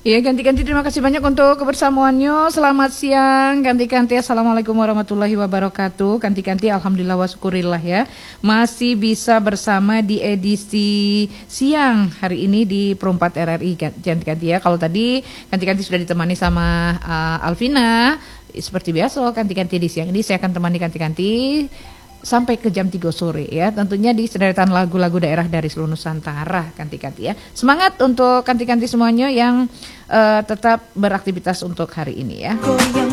Ya, ganti-ganti terima kasih banyak untuk kebersamaannya. Selamat siang, ganti-ganti. Assalamualaikum warahmatullahi wabarakatuh. Ganti-ganti, alhamdulillah wa syukurillah ya. Masih bisa bersama di edisi siang hari ini di Perempat RRI ganti-ganti ya. Kalau tadi ganti-ganti sudah ditemani sama Alvina. Seperti biasa, ganti-ganti di siang ini saya akan temani ganti-ganti sampai ke jam 3 sore ya. Tentunya di sederetan lagu-lagu daerah dari seluruh Nusantara ganti-ganti ya. Semangat untuk ganti-ganti semuanya yang tetap beraktivitas untuk hari ini ya.